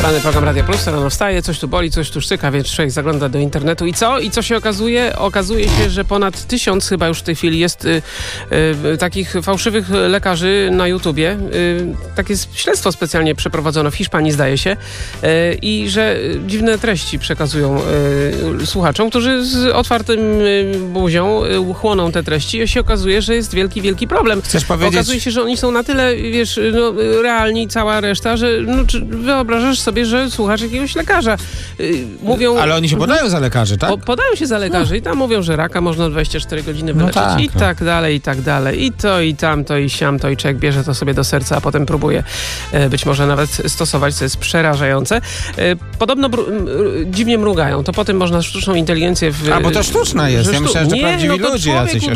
Poranny program Radia Plus, rano wstaje, coś tu boli, coś tu szczyka, więc człowiek zagląda do internetu i co? I co się okazuje? Okazuje się, że ponad 1000 chyba już w tej chwili jest takich fałszywych lekarzy na YouTubie. Takie śledztwo specjalnie przeprowadzono w Hiszpanii, zdaje się, i że dziwne treści przekazują słuchaczom, którzy z otwartym buzią chłoną te treści i się okazuje, że jest wielki, wielki problem. Chcesz powiedzieć? Okazuje się, że oni są na tyle, wiesz, realni, cała reszta, że wyobrażasz sobie, że słuchasz jakiegoś lekarza. Mówią... Ale oni się podają za lekarzy, tak? Podają się za lekarzy i tam mówią, że raka można 24 godziny wyleczyć i tak dalej, i tak dalej. I to, i tamto, i siamto, i człowiek bierze to sobie do serca, a potem próbuje być może nawet stosować, co jest przerażające. Podobno dziwnie mrugają. To potem można sztuczną inteligencję... A, bo to sztuczna jest. Ja myślałem, że prawdziwi ludzie jacyś.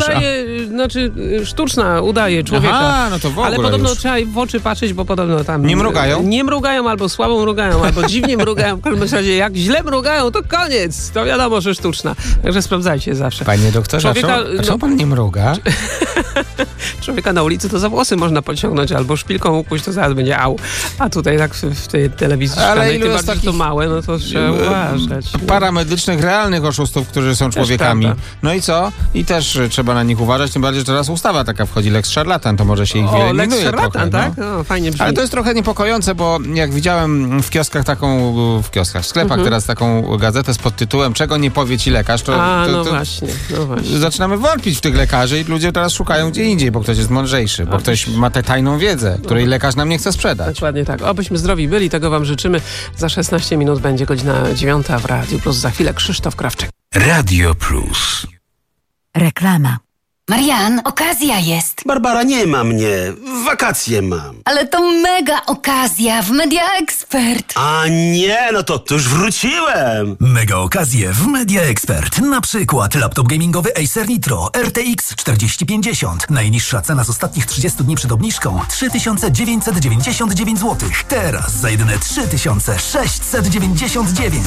Sztuczna udaje człowieka. Aha, no to w ogóle ale podobno już. trzeba w oczy patrzeć, bo podobno tam... Nie mrugają? Nie mrugają, albo słabo mrugają, albo dziwnie mrugają. W każdym razie, jak źle mrugają, to koniec. To wiadomo, że sztuczna. Także sprawdzajcie zawsze. Panie doktorze, a czemu pan nie mruga? Człowieka na ulicy to za włosy można pociągnąć, albo szpilką ukuć, to zaraz będzie au. A tutaj tak w tej telewizji szklanej, tym bardziej, że to małe, no to trzeba uważać. Paramedycznych, realnych oszustów, którzy są człowiekami. No i co? I też trzeba na nich uważać, tym bardziej, że teraz ustawa taka wchodzi, Lex Szarlatan, to może się ich wyeliminuje Lex Szarlatan, trochę, tak? No, fajnie brzmi. Ale to jest trochę niepokojące, bo jak widziałem w kioskach w sklepach teraz taką gazetę z podtytułem "Czego nie powie ci lekarz", to właśnie. zaczynamy wątpić w tych lekarzy i ludzie teraz szukają gdzie indziej, bo ktoś jest mądrzejszy, bo ktoś ma tę tajną wiedzę, której lekarz nam nie chce sprzedać. Dokładnie tak. Obyśmy zdrowi byli, tego wam życzymy. Za 16 minut będzie godzina 9 w Radiu Plus. Za chwilę Krzysztof Krawczyk. Radio Plus. Reklama. Marian, okazja jest. Barbara, nie ma mnie. Wakacje mam. Ale to mega okazja w Media Expert. A nie, no to już wróciłem. Mega okazje w Media Expert. Na przykład laptop gamingowy Acer Nitro RTX 4050. Najniższa cena z ostatnich 30 dni przed obniżką 3999 zł. Teraz za jedyne 3699.